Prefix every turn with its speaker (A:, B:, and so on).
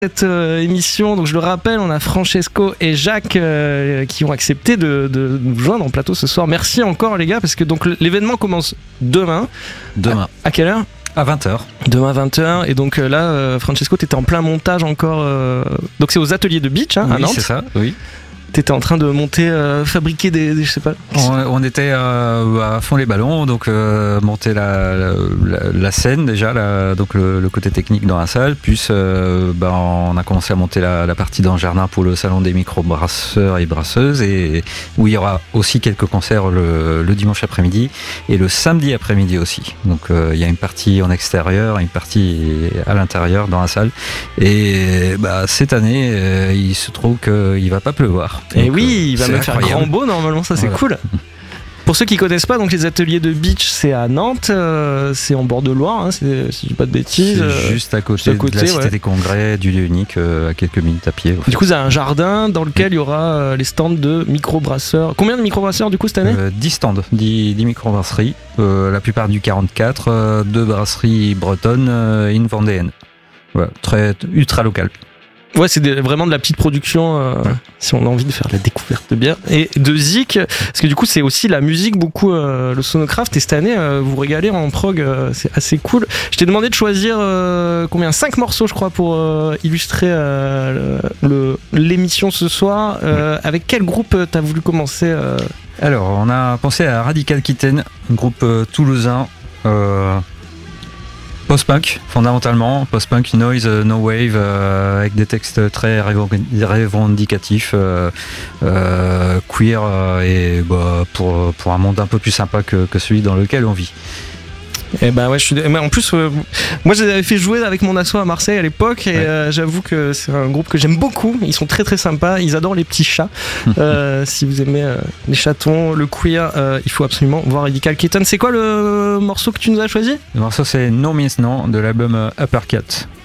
A: Cette émission, donc je le rappelle, on a Francesco et Jacques qui ont accepté de nous joindre en plateau ce soir. Merci encore les gars, parce que donc l'événement commence demain. À quelle heure ?
B: À 20h.
A: Demain à 20h. Et donc là, Francesco, t'étais en plein montage encore. Donc c'est aux ateliers de Beach, à Nantes.
B: Oui, c'est ça, oui.
A: T'étais en train de monter, fabriquer des je sais pas.
B: On était à fond les ballons, donc monter la scène déjà, donc le côté technique dans la salle, puis on a commencé à monter la partie dans le jardin pour le salon des micro-brasseurs et brasseuses, et où il y aura aussi quelques concerts le dimanche après-midi et le samedi après-midi aussi. Donc il y a une partie en extérieur et une partie à l'intérieur dans la salle. Et cette année, il se trouve qu'il va pas pleuvoir.
A: Et
B: donc,
A: oui, il va me faire
B: incroyable.
A: grand beau normalement, ça c'est
B: Voilà.
A: cool. Pour ceux qui connaissent pas, donc les ateliers de Beach, c'est à Nantes, c'est en bord de Loire, si je dis pas de bêtises.
B: C'est juste à côté, de la cité des congrès, du lieu unique, à quelques minutes à pied.
A: Du coup, c'est un jardin dans lequel il y aura les stands de microbrasseurs. Combien de microbrasseurs du coup cette année ?
B: 10 stands, 10 microbrasseries, la plupart du 44, 2 brasseries bretonnes, une vendéenne. Voilà, très ultra local.
A: Ouais, c'est vraiment de la petite production, si on a envie de faire la découverte de bière. Et de Zik, parce que du coup, c'est aussi la musique, beaucoup le sonocraft. Et cette année, vous régalez en prog, c'est assez cool. Je t'ai demandé de choisir 5 morceaux, je crois, pour illustrer l'émission ce soir. Avec quel groupe t'as voulu commencer
B: Alors, on a pensé à Radical Kitten, un groupe toulousain. Post-punk, fondamentalement, post-punk, noise, no wave, avec des textes très revendicatifs, queer, et pour un monde un peu plus sympa que celui dans lequel on vit.
A: Et mais en plus, moi je les avais fait jouer avec mon asso à Marseille à l'époque, et j'avoue que c'est un groupe que j'aime beaucoup. Ils sont très très sympas, ils adorent les petits chats. Si vous aimez les chatons, le queer, il faut absolument voir Radical Kitten. C'est quoi le morceau que tu nous as choisi ?
B: Le morceau c'est No Means No de l'album Uppercut.